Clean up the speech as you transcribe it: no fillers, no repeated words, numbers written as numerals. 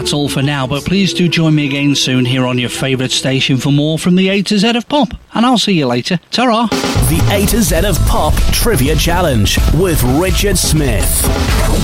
that's all for now, but please do join me again soon here on your favourite station for more from the A to Z of Pop. And I'll see you later. Ta-ra! The A to Z of Pop Trivia Challenge with Richard Smith.